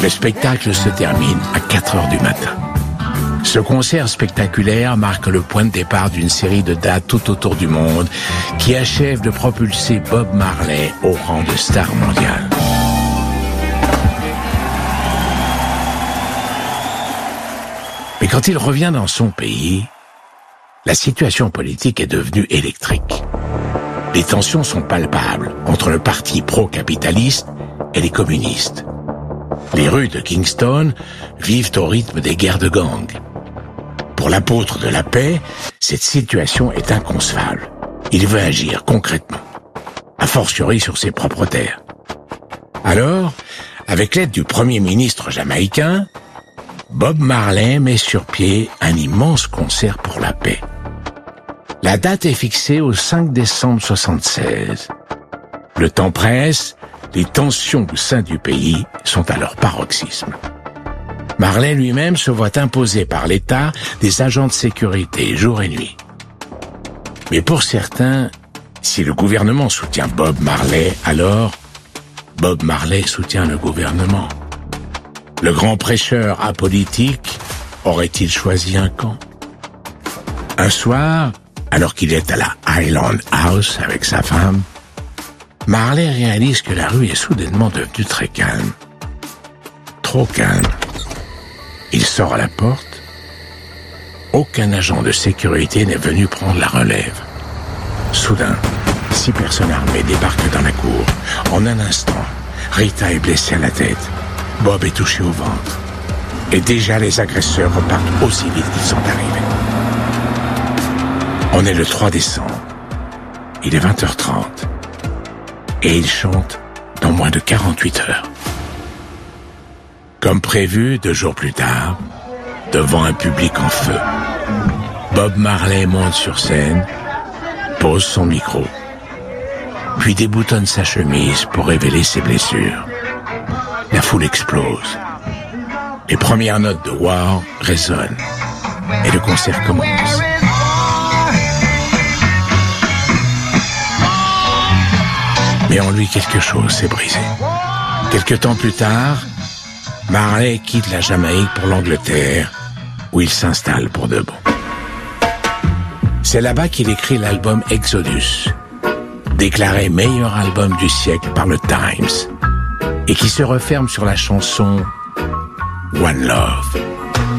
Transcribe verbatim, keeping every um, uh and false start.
Le spectacle se termine à quatre heures du matin. Ce concert spectaculaire marque le point de départ d'une série de dates tout autour du monde qui achève de propulser Bob Marley au rang de star mondiale. Mais quand il revient dans son pays, la situation politique est devenue électrique. Les tensions sont palpables entre le parti pro-capitaliste et les communistes. Les rues de Kingston vivent au rythme des guerres de gangs. Pour l'apôtre de la paix, cette situation est inconcevable. Il veut agir concrètement, a fortiori sur ses propres terres. Alors, avec l'aide du Premier ministre jamaïcain, Bob Marley met sur pied un immense concert pour la paix. La date est fixée au cinq décembre soixante-seize. Le temps presse, les tensions au sein du pays sont à leur paroxysme. Marley lui-même se voit imposer par l'État des agents de sécurité jour et nuit. Mais pour certains, si le gouvernement soutient Bob Marley, alors Bob Marley soutient le gouvernement. Le grand prêcheur apolitique aurait-il choisi un camp? Un soir, alors qu'il est à la Highland House avec sa femme, Marley réalise que la rue est soudainement devenue très calme. Trop calme. Il sort à la porte. Aucun agent de sécurité n'est venu prendre la relève. Soudain, six personnes armées débarquent dans la cour. En un instant, Rita est blessée à la tête. Bob est touché au ventre. Et déjà les agresseurs repartent aussi vite qu'ils sont arrivés. On est le trois décembre. Il est vingt heures trente. Et il chante dans moins de quarante-huit heures. Comme prévu, deux jours plus tard, devant un public en feu, Bob Marley monte sur scène, pose son micro, puis déboutonne sa chemise pour révéler ses blessures. La foule explose. Les premières notes de War résonnent et le concert commence. Mais en lui, quelque chose s'est brisé. Quelque temps plus tard, Marley quitte la Jamaïque pour l'Angleterre, où il s'installe pour de bon. C'est là-bas qu'il écrit l'album Exodus, déclaré meilleur album du siècle par le Times, et qui se referme sur la chanson One Love.